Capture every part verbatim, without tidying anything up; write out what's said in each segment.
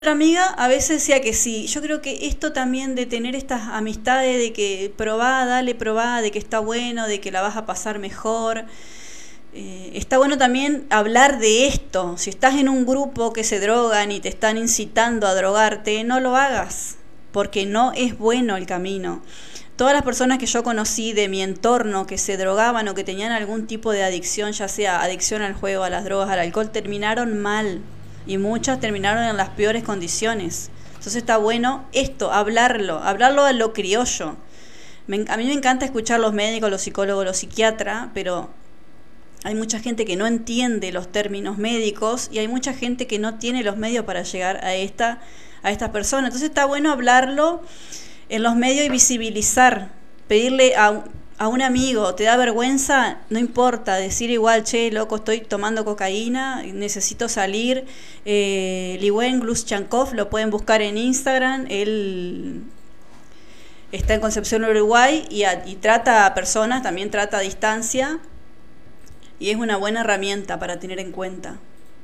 Otra amiga a veces decía que sí. Yo creo que esto también de tener estas amistades, de que probá, dale, probá, de que está bueno, de que la vas a pasar mejor. Eh, está bueno también hablar de esto. Si estás en un grupo que se drogan y te están incitando a drogarte, no lo hagas, porque no es bueno el camino. Todas las personas que yo conocí de mi entorno que se drogaban o que tenían algún tipo de adicción, ya sea adicción al juego, a las drogas, al alcohol, terminaron mal. Y muchas terminaron en las peores condiciones. Entonces está bueno esto, hablarlo, hablarlo a lo criollo. Me, a mí me encanta escuchar los médicos, los psicólogos, los psiquiatras, pero hay mucha gente que no entiende los términos médicos y hay mucha gente que no tiene los medios para llegar a esta a estas personas. Entonces está bueno hablarlo en los medios y visibilizar, pedirle a, a un amigo, ¿te da vergüenza? No importa, decir igual, che, loco, estoy tomando cocaína, necesito salir. Eh, Liwen Gluschankov, lo pueden buscar en Instagram, él está en Concepción, Uruguay, y, a, y trata a personas, también trata a distancia, y es una buena herramienta para tener en cuenta.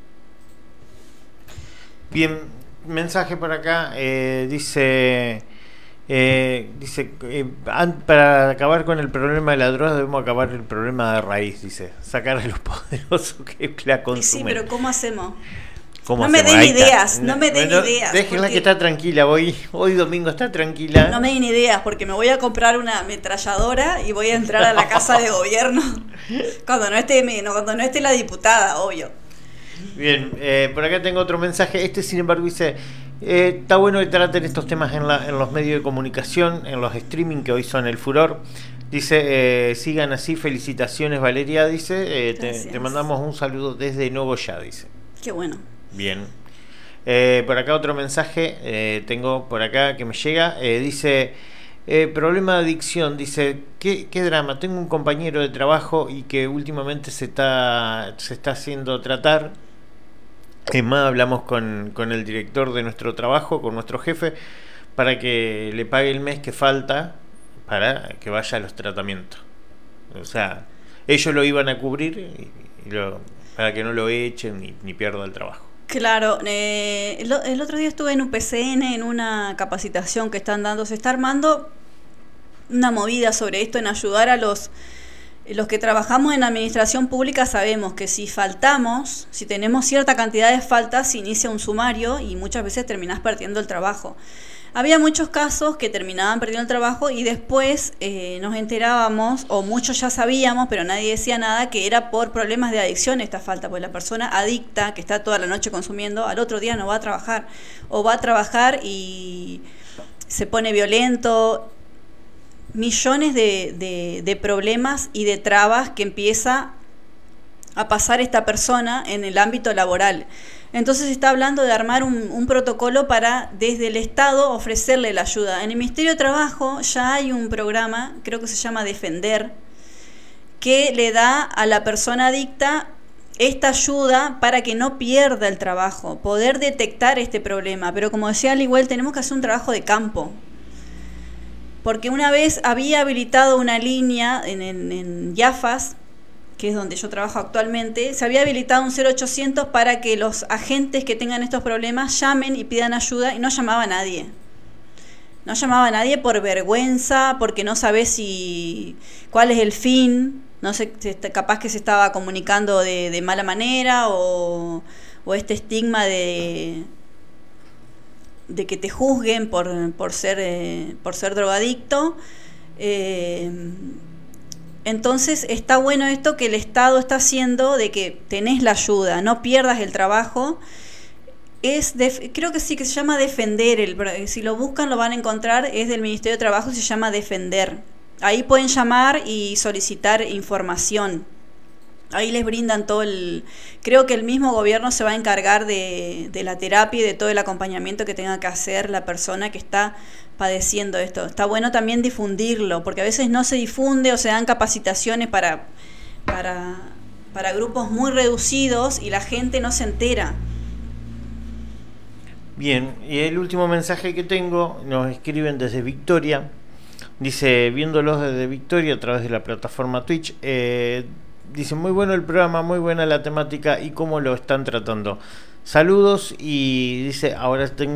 Bien, mensaje por acá, eh, dice... Eh, dice, eh, para acabar con el problema de la droga debemos acabar el problema de raíz, dice, sacar a los poderosos que la consumen. Sí, pero ¿cómo hacemos? ¿Cómo no, me hacemos? den ideas, no, no me den bueno, ideas, déjenla porque... que está tranquila, hoy, hoy domingo está tranquila. No me den ideas, porque me voy a comprar una ametralladora y voy a entrar a la casa de gobierno cuando no esté, no, cuando no esté la diputada, obvio. Bien, eh, por acá tengo otro mensaje. Este, sin embargo, dice... Eh, está bueno que traten estos temas en, la, en los medios de comunicación, en los streaming que hoy son el furor. Dice, eh, sigan así, felicitaciones Valeria, dice, eh, te, te mandamos un saludo desde Nuevo Ya, dice. Qué bueno. Bien. Eh, por acá otro mensaje, eh, tengo por acá que me llega, eh, dice, eh, problema de adicción, dice, ¿qué, qué drama, tengo un compañero de trabajo y que últimamente se está, se está haciendo tratar. Es más, hablamos con, con el director de nuestro trabajo, con nuestro jefe, para que le pague el mes que falta para que vaya a los tratamientos. O sea, ellos lo iban a cubrir y, y lo, para que no lo echen ni, ni pierda el trabajo. Claro, eh, el, el otro día estuve en U P C N en una capacitación que están dando, se está armando una movida sobre esto en ayudar a los... Los que trabajamos en administración pública sabemos que si faltamos, si tenemos cierta cantidad de faltas, se inicia un sumario y muchas veces terminás perdiendo el trabajo. Había muchos casos que terminaban perdiendo el trabajo y después eh, nos enterábamos, o muchos ya sabíamos, pero nadie decía nada, que era por problemas de adicción esta falta, porque la persona adicta que está toda la noche consumiendo, al otro día no va a trabajar, o va a trabajar y se pone violento. Millones de, de, de problemas y de trabas que empieza a pasar esta persona en el ámbito laboral. Entonces se está hablando de armar un, un protocolo para desde el Estado ofrecerle la ayuda. En el Ministerio de Trabajo ya hay un programa, creo que se llama Defender, que le da a la persona adicta esta ayuda para que no pierda el trabajo, poder detectar este problema. Pero como decía al igual, tenemos que hacer un trabajo de campo. Porque una vez había habilitado una línea en, en, en IAFAS, que es donde yo trabajo actualmente, se había habilitado un cero ochocientos para que los agentes que tengan estos problemas llamen y pidan ayuda, y no llamaba a nadie. No llamaba a nadie por vergüenza, porque no sabés si, cuál es el fin, no sé, capaz que se estaba comunicando de, de mala manera, o, o este estigma de... de que te juzguen por, por ser eh, por ser drogadicto. Eh, entonces está bueno esto que el Estado está haciendo, de que tenés la ayuda, no pierdas el trabajo. Es de, creo que sí, que se llama Defender, el, si lo buscan lo van a encontrar, es del Ministerio de Trabajo, se llama Defender. Ahí pueden llamar y solicitar información. Ahí les brindan todo el... Creo que el mismo gobierno se va a encargar de, de la terapia y de todo el acompañamiento que tenga que hacer la persona que está padeciendo esto. Está bueno también difundirlo, porque a veces no se difunde o se dan capacitaciones para, para, para grupos muy reducidos y la gente no se entera. Bien, y el último mensaje que tengo, nos escriben desde Victoria. Dice, viéndolos desde Victoria a través de la plataforma Twitch, eh, dice, muy bueno el programa, muy buena la temática y cómo lo están tratando. Saludos y dice, ahora tengo